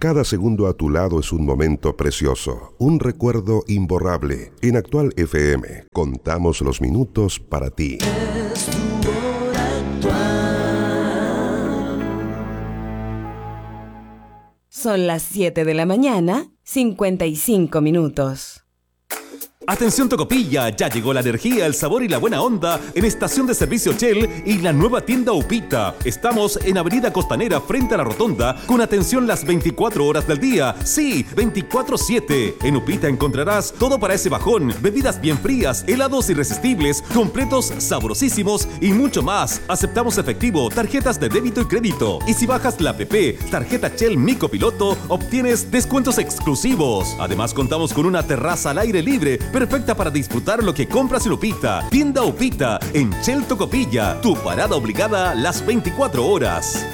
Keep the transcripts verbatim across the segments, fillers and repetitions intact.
Cada segundo a tu lado es un momento precioso, un recuerdo imborrable. En Actual F M, contamos los minutos para ti. Es tu hora actual. Son las siete de la mañana, cincuenta y cinco minutos. Atención Tocopilla, ya llegó la energía, el sabor y la buena onda en Estación de Servicio Shell y la nueva tienda Upita. Estamos en Avenida Costanera frente a la Rotonda con atención las veinticuatro horas del día. Sí, veinticuatro siete. En Upita encontrarás todo para ese bajón, bebidas bien frías, helados irresistibles, completos sabrosísimos y mucho más. Aceptamos efectivo, tarjetas de débito y crédito. Y si bajas la app Tarjeta Shell Mico Piloto, obtienes descuentos exclusivos. Además contamos con una terraza al aire libre perfecta para disfrutar lo que compras en Upita. Tienda Upita, en Shell Tocopilla, tu parada obligada las veinticuatro horas.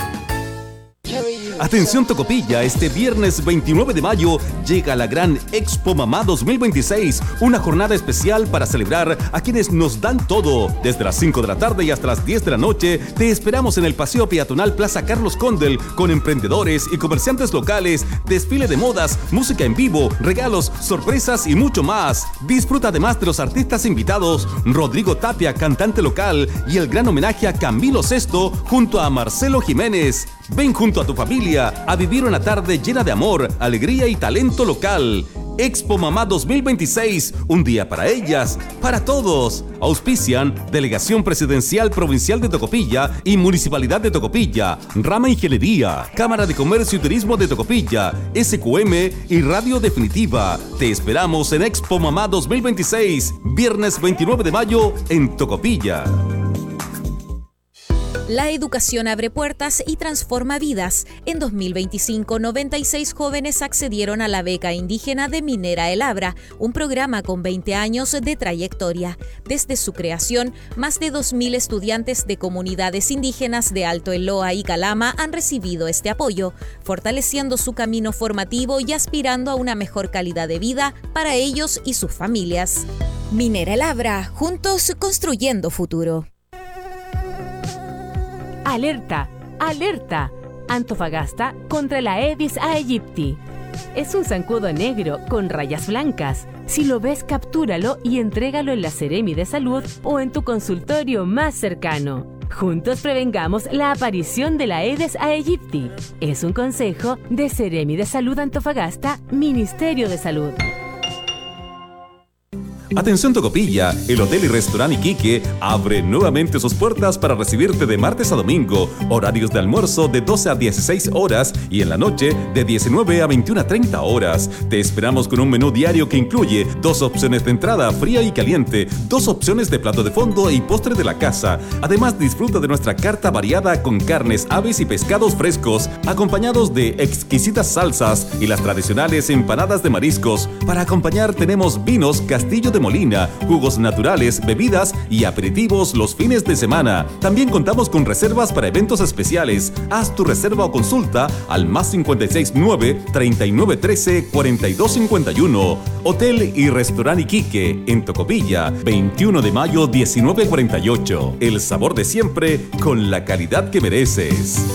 Atención Tocopilla, este viernes veintinueve de mayo llega la gran Expo Mamá dos mil veintiséis, una jornada especial para celebrar a quienes nos dan todo. Desde las cinco de la tarde y hasta las diez de la noche te esperamos en el Paseo Peatonal Plaza Carlos Condel con emprendedores y comerciantes locales, desfile de modas, música en vivo, regalos, sorpresas y mucho más. Disfruta además de los artistas invitados, Rodrigo Tapia, cantante local, y el gran homenaje a Camilo Sesto junto a Marcelo Jiménez. Ven junto a tu familia a vivir una tarde llena de amor, alegría y talento local. Expo Mamá dos mil veintiséis, un día para ellas, para todos. Auspician Delegación Presidencial Provincial de Tocopilla y Municipalidad de Tocopilla, Rama Ingeniería, Cámara de Comercio y Turismo de Tocopilla, S Q M y Radio Definitiva. Te esperamos en Expo Mamá dos mil veintiséis, viernes veintinueve de mayo en Tocopilla. La educación abre puertas y transforma vidas. En dos mil veinticinco, noventa y seis jóvenes accedieron a la beca indígena de Minera El Abra, un programa con veinte años de trayectoria. Desde su creación, más de dos mil estudiantes de comunidades indígenas de Alto Eloa y Calama han recibido este apoyo, fortaleciendo su camino formativo y aspirando a una mejor calidad de vida para ellos y sus familias. Minera El Abra, juntos construyendo futuro. Alerta, alerta, Antofagasta contra la Aedes aegypti. Es un zancudo negro con rayas blancas. Si lo ves, captúralo y entrégalo en la Seremi de Salud o en tu consultorio más cercano. Juntos prevengamos la aparición de la Aedes aegypti. Es un consejo de Seremi de Salud Antofagasta, Ministerio de Salud. Atención Tocopilla, el Hotel y Restaurante Iquique abre nuevamente sus puertas para recibirte de martes a domingo, horarios de almuerzo de doce a dieciséis horas y en la noche de diecinueve a veintiuna a treinta horas. Te esperamos con un menú diario que incluye dos opciones de entrada fría y caliente, dos opciones de plato de fondo y postre de la casa. Además disfruta de nuestra carta variada con carnes, aves y pescados frescos, acompañados de exquisitas salsas y las tradicionales empanadas de mariscos. Para acompañar tenemos vinos Castillo de Molina, jugos naturales, bebidas y aperitivos los fines de semana. También contamos con reservas para eventos especiales. Haz tu reserva o consulta al más cincuenta y seis nueve, treinta y nueve trece, cuarenta y dos cincuenta y uno. Hotel y Restaurante Iquique en Tocopilla, veintiuno de mayo, diecinueve cuarenta y ocho. El sabor de siempre con la calidad que mereces.